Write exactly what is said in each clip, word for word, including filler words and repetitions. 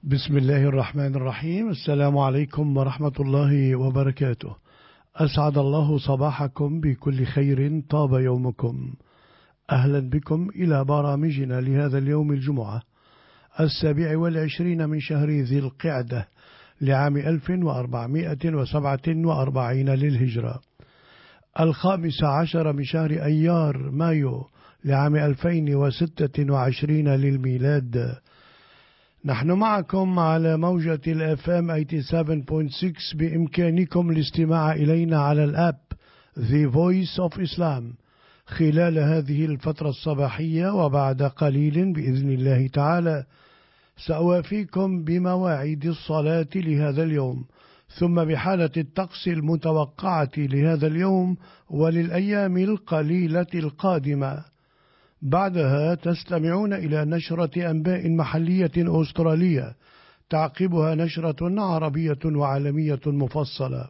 بسم الله الرحمن الرحيم. السلام عليكم ورحمة الله وبركاته. أسعد الله صباحكم بكل خير، طاب يومكم. أهلا بكم إلى برامجنا لهذا اليوم، الجمعة السابع والعشرين من شهر ذي القعدة لعام ألف وأربعمائة وسبعة وأربعين للهجرة، الخامس عشر من شهر أيار مايو لعام ألفين وستة وعشرين للميلاد. نحن معكم على موجة الأف أم ثمانية وثمانين فاصلة ستة. بإمكانكم الاستماع إلينا على الأب The Voice of Islam خلال هذه الفترة الصباحية، وبعد قليل بإذن الله تعالى سأوافيكم بمواعيد الصلاة لهذا اليوم، ثم بحالة الطقس المتوقعة لهذا اليوم وللأيام القليلة القادمة. بعدها تستمعون إلى نشرة أنباء محلية أسترالية، تعقبها نشرة عربية وعالمية مفصلة.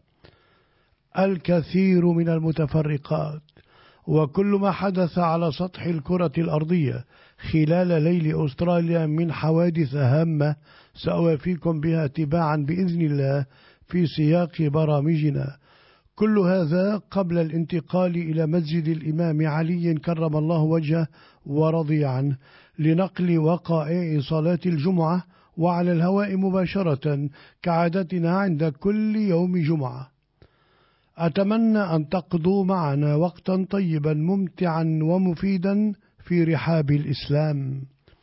الكثير من المتفرقات وكل ما حدث على سطح الكرة الأرضية خلال ليل أستراليا من حوادث هامة سأوافيكم بها تباعا بإذن الله في سياق برامجنا. كل هذا قبل الانتقال إلى مسجد الإمام علي كرم الله وجهه ورضي عنه لنقل وقائع صلاة الجمعة، وعلى الهواء مباشرة كعادتنا عند كل يوم جمعة. أتمنى أن تقضوا معنا وقتا طيبا ممتعا ومفيدا في رحاب الإسلام.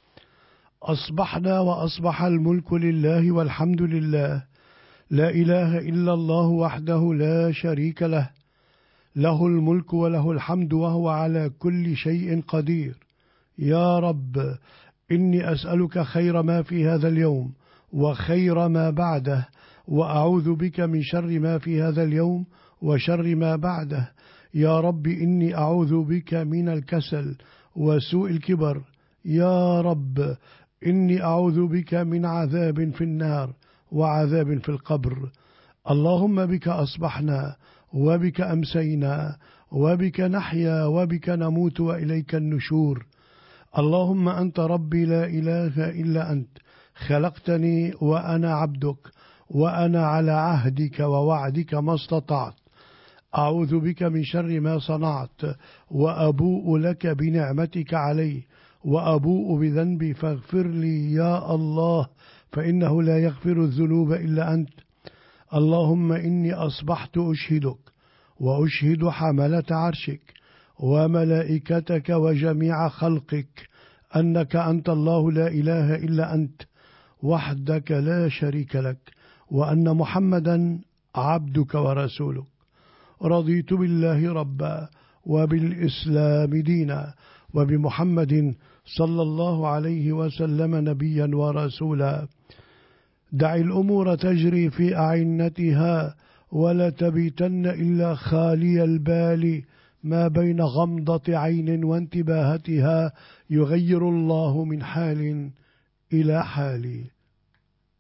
أصبحنا وأصبح الملك لله والحمد لله، لا إله إلا الله وحده لا شريك له، له الملك وله الحمد وهو على كل شيء قدير. يا رب، إني أسألك خير ما في هذا اليوم وخير ما بعده، وأعوذ بك من شر ما في هذا اليوم وشر ما بعده. يا رب، إني أعوذ بك من الكسل وسوء الكبر. يا رب، إني أعوذ بك من عذاب في النار وعذاب في القبر. اللهم بك أصبحنا وبك أمسينا وبك نحيا وبك نموت وإليك النشور. اللهم أنت ربي لا إله إلا أنت، خلقتني وأنا عبدك، وأنا على عهدك ووعدك ما استطعت. أعوذ بك من شر ما صنعت، وأبوء لك بنعمتك علي، وأبوء بذنبي فاغفر لي يا الله، فإنه لا يغفر الذنوب إلا أنت. اللهم إني أصبحت أشهدك وأشهد حملة عرشك وملائكتك وجميع خلقك أنك أنت الله لا إله إلا أنت وحدك لا شريك لك، وأن محمدا عبدك ورسولك. رضيت بالله ربا وبالإسلام دينا وبمحمد صلى الله عليه وسلم نبيا ورسولا. دع الأمور تجري في أعنتها، ولا تبيتن إلا خالي البال، ما بين غمضة عين وانتباهتها يغير الله من حال إلى حال.